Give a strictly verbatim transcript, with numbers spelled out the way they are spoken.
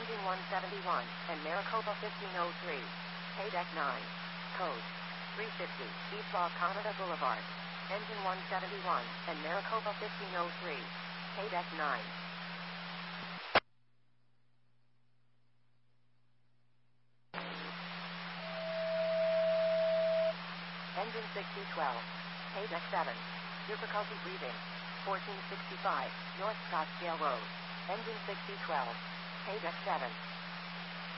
Engine one seventy-one, and Maricopa fifteen oh three. Paydeck nine. Code three fifty, East La Canada Boulevard. Engine one seventy-one, and Maricopa fifteen oh three. Paydeck nine. Engine sixty twelve. Paydeck seven. Difficulty breathing. fourteen sixty-five, North Scottsdale Road. Engine sixty twelve. Paydeck seven.